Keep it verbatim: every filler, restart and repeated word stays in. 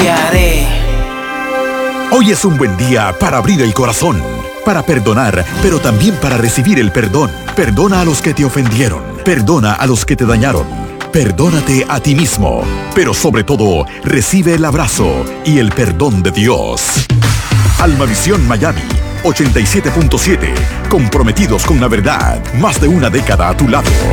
confiaré. Hoy es un buen día para abrir el corazón, para perdonar, pero también para recibir el perdón. Perdona a los que te ofendieron, perdona a los que te dañaron, perdónate a ti mismo, pero sobre todo, recibe el abrazo y el perdón de Dios. Almavisión Miami ochenta y siete punto siete, comprometidos con la verdad, más de una década a tu lado.